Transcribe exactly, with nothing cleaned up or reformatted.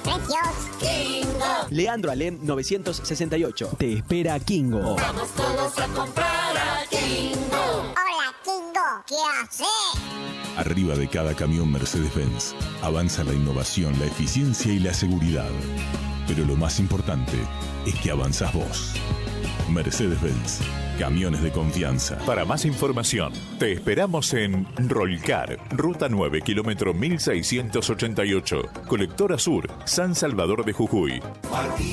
precios. Kingo. Leandro Alem novecientos sesenta y ocho. Te espera Kingo. Vamos todos a comprar a Kingo. Hola, Kingo. ¿Qué haces? Arriba de cada camión Mercedes-Benz avanza la innovación, la eficiencia y la seguridad. Pero lo más importante es que avanzás vos. Mercedes-Benz. Camiones de confianza. Para más información, te esperamos en Rolcar, Ruta nueve, kilómetro mil seiscientos ochenta y ocho, Colectora Sur, San Salvador de Jujuy.